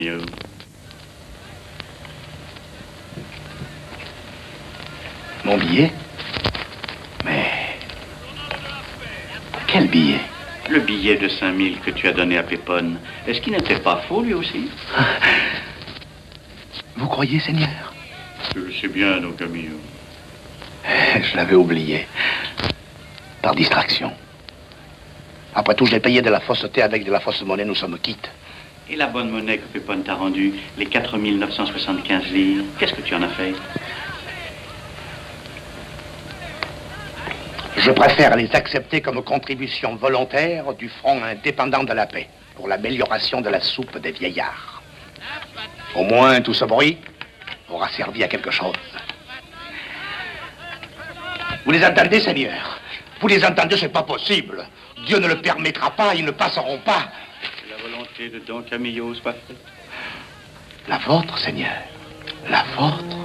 Mon billet? Mais... quel billet? Le billet de 5000 que tu as donné à Pépone. Est-ce qu'il n'était pas faux, lui aussi? Vous croyez, Seigneur? Je le sais bien, Don Camillo. Je l'avais oublié. Par distraction. Après tout, je l'ai payé de la fausseté avec de la fausse monnaie, nous sommes quittes. Et la bonne monnaie que Pépone t'a rendue, les 4975 livres, qu'est-ce que tu en as fait? Je préfère les accepter comme contribution volontaire du Front indépendant de la paix pour l'amélioration de la soupe des vieillards. Au moins, tout ce bruit aura servi à quelque chose. Vous les entendez, Seigneur? Vous les entendez, c'est pas possible. Dieu ne le permettra pas, ils ne passeront pas. Que la volonté de Don Camillo soit faite. La vôtre, Seigneur. La vôtre.